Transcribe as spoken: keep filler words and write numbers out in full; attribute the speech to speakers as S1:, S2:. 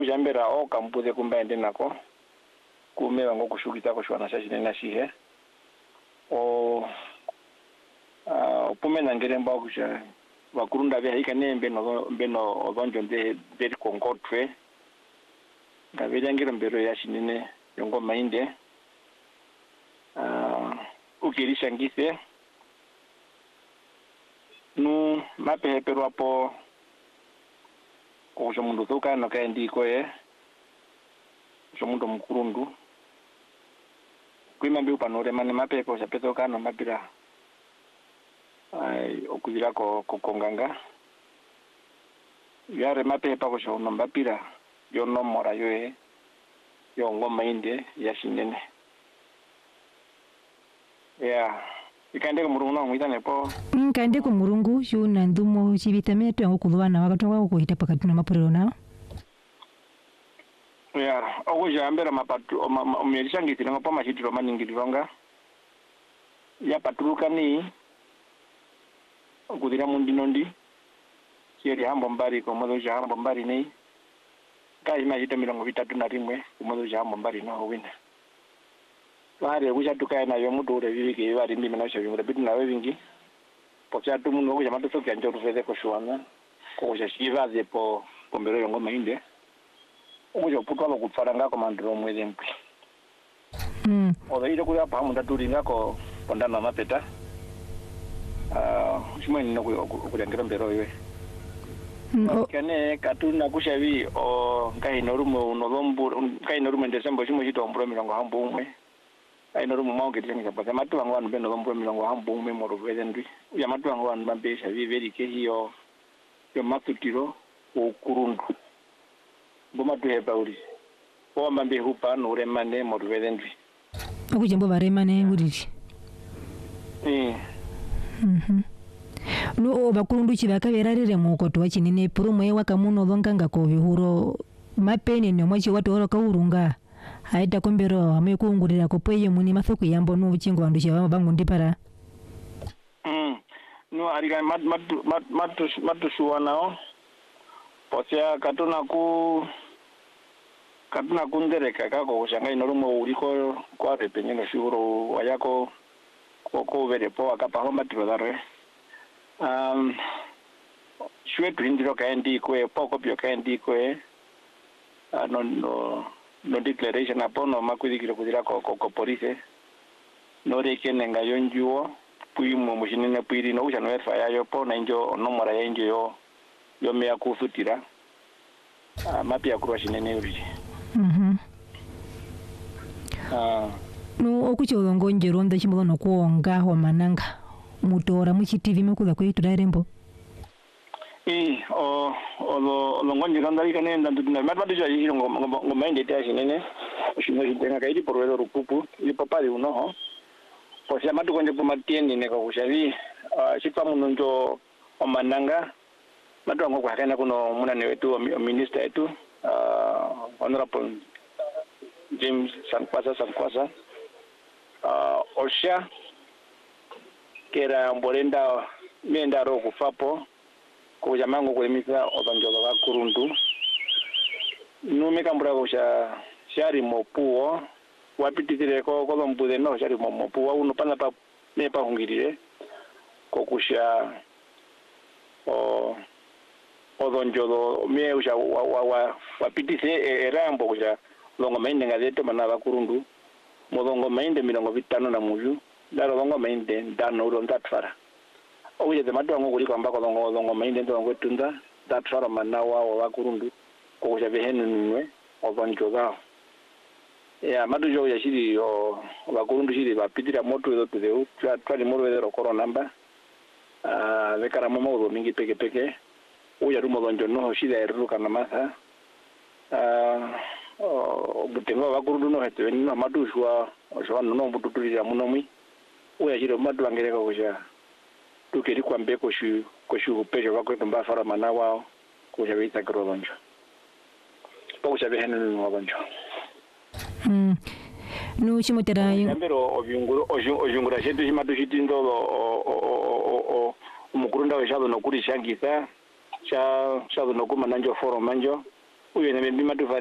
S1: Jambera o kampuze kumbaende nako kumeva ngo kushugita ko shwana shashine na shihe o uh, pumena ngere mba kusha bakurunda bya hika nembe no mbeno odonjo nde deri kongotwe ngabira ngero mbero ya shinene yongo mainde uh, ukirisha ngise nu mape pero apo ko mundu toka no kaendi ko e so mundu mukurundu kwima mbi upanore mane mape ko sapeto kana mapira ai okuzira ko konganga yare mape pa ko so no mapira yo no mora yo e yo ngoma inde ya shinene ya ikande ko murungu no mwita nepo
S2: nkande ko murungu yo nandumo chivitamine to ngokudwana wakatwa ko hita pakati na mapuriro na
S1: ya ogo jambera mapatu omelishangithi ngopa machitiro maningirironga ya paturuka ni okudira mundinondi kieri hambo mbari ko modo jambo mbari nei kai machita mirongo vitatu na rimwe ko modo jambo mbari no wina ware kuja tukae na yo mutu ure viviki bari ndime na shavi mura bitu na wevingi pocha tu muno kuja matu sokia njo tufeze ko shwana ko kuja shiva ze po pombero yongo mainde ujo putwalo kutfaranga ko mandro mwezi mpi
S2: mm
S1: oda ide kuya pa munda turinga ko pondana mapeta ah shimani no kuja ngero mbero iwe kane katuna kushavi o kai norumo november kai norumo december shimo chito ombro mirongo hambo umwe ai norumo maunge tsenga pa matu wangu anu beno ombro mirongo hambo umwe moro vedendwi uya matu wangu anu bambesha viveri ke hiyo yo matutiro ukurundu boma tuhe bauri bomba mbe hupa no remane moro vedendwi
S2: okujembo baremane uriri
S1: eh
S2: mhm no bakurundu chivakaverarire mukoto wachinene purumwe wakamuno dhonganga ko vihuro mapeni ne mwachi watu oro kaurunga haita kombero amwe kuungurira ko pweye muni mathuku yambo no uchingo andu chava bangu ndipara
S1: mm no ariga mat mat mat mat mat suwanao posia katuna ku katuna kundereka kako kushanga inorumo uriko kwa repenyeno shuro wayako ko verepo akapa homa trodare um shwe twindiro kaendi ko poko pio kaendi ko uh, no no no declaration apono makwidikiro kudira ko ko police no rekene ngayo njuo puimo mushinene puiri no ushano efa yayo pona injo no mora yanjo yo yo me akufutira uh, mapia kurwa shinene uri
S2: mhm
S1: ah
S2: no okuchilongo njero nda chimono no kuonga ho mananga mutora muchitivi mekuza kwetu darembo
S1: eh o o lo lo ngonje kandari kane ndandu na mabadu ja yiro ngo mainde ta shinene shino hitenga kaidi porwedo rupupu ni papali uno ho po sia madu konje po matieni ne ko kushavi chipa munonjo o mananga madu ngo kwa kana kuno munane wetu minister etu uh, honorable James Sankwasa Sankwasa uh, Osha kera mborenda menda ro kufapo ko jamango kulemisa obanjola ba kurundu nume kambura ko sha shari mopuo wapititire ko ko lombude no shari mopuo uno pana pa me pa hungirire ko kusha o odonjolo me usha wa wa wapitise erambo kusha longo mainde ngazete mana ba kurundu modongo mainde mirongo vitano na muju daro longo mainde ndano uro ndatfara ouje de madwa ngo kuliko ambako longo longo mainde ndo ngo tunda ndatfara manawa wa kurundu ko ja behenu nwe obonjo ga ya madu jo ya shiri o ba kurundu shiri ba pitira moto do teu twa twali moro de corona namba ah le karamo mo mingi peke peke uya rumo bonjo no shiri eruka na masa ah o butengo ba kurundu no hete no madu shwa shwa no mbututulira munomwi uya shiri madu angereka kuja tukeri kwambe ko shu ko shu pejo ba ko mba fara manawa ko ja vita grodonjo po ja behenu no bonjo
S2: mm no chimotera
S1: yambero obyunguro obyungura shetu himatu shitindo o o o umukurunda we shado no kuri shangisa cha shado no kuma nanjo foro manjo uyo ne bima tufa